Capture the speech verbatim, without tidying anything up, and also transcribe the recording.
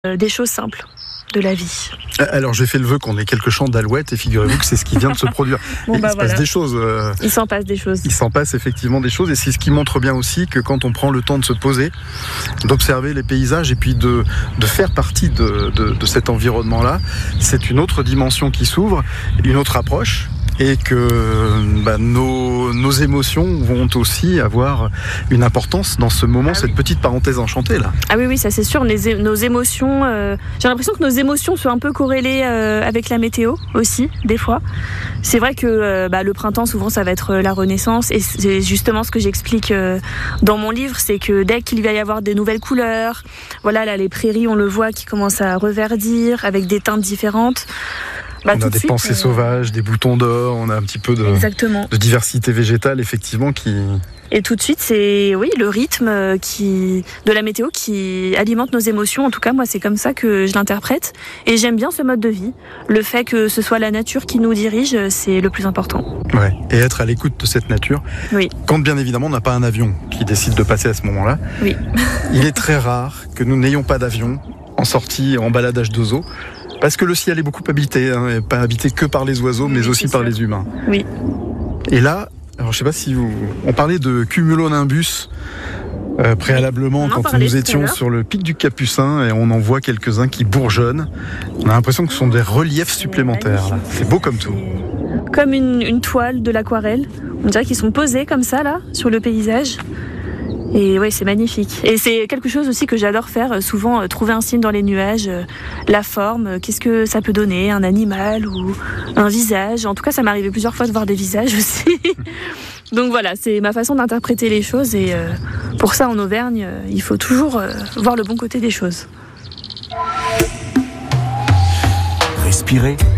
euh, des choses simples de la vie. Alors j'ai fait le vœu qu'on ait quelques chants d'alouettes et figurez-vous que c'est ce qui vient de se produire. Bon, bah, il se voilà. passe des choses. Euh, il s'en passe des choses. Il s'en passe effectivement des choses et c'est ce qui montre bien aussi que quand on prend le temps de se poser, d'observer les paysages et puis de, de faire partie de, de, de cet environnement-là, c'est une autre dimension qui s'ouvre, une autre approche. Et que bah, nos, nos émotions vont aussi avoir une importance dans ce moment, ah, cette oui. petite parenthèse enchantée là. Ah oui, oui, ça c'est sûr. Les, nos émotions, euh, j'ai l'impression que nos émotions sont un peu corrélées euh, avec la météo aussi, des fois. C'est vrai que euh, bah, le printemps, souvent, ça va être la renaissance. Et c'est justement ce que j'explique euh, dans mon livre, c'est que dès qu'il va y avoir des nouvelles couleurs, voilà, là, les prairies, on le voit, qui commencent à reverdir avec des teintes différentes. Bah, on a des de pensées euh... sauvages, des boutons d'or, on a un petit peu de, de diversité végétale effectivement qui... Et tout de suite, c'est oui, le rythme qui, de la météo qui alimente nos émotions. En tout cas, moi, c'est comme ça que je l'interprète. Et j'aime bien ce mode de vie. Le fait que ce soit la nature qui nous dirige, c'est le plus important. Ouais. Et être à l'écoute de cette nature. Oui. Quand bien évidemment, on n'a pas un avion qui décide de passer à ce moment-là. Oui. Il est très rare que nous n'ayons pas d'avion en sortie, en baladage d'oiseaux. Parce que le ciel est beaucoup habité, hein, et pas habité que par les oiseaux, oui, mais aussi par les humains. Oui. Et là, alors je sais pas si vous... On parlait de cumulonimbus euh, préalablement oui, quand nous étions sur le pic du Capucin, et on en voit quelques-uns qui bourgeonnent. On a l'impression que ce sont des reliefs supplémentaires. Là. C'est beau comme tout. Comme une, une toile de l'aquarelle. On dirait qu'ils sont posés comme ça, là, sur le paysage. Et ouais, c'est magnifique. Et c'est quelque chose aussi que j'adore faire, souvent euh, trouver un signe dans les nuages, euh, la forme, euh, qu'est-ce que ça peut donner, un animal ou un visage. En tout cas, ça m'est arrivé plusieurs fois de voir des visages aussi. Donc voilà, c'est ma façon d'interpréter les choses et euh, pour ça, en Auvergne, euh, il faut toujours euh, voir le bon côté des choses. Respirer,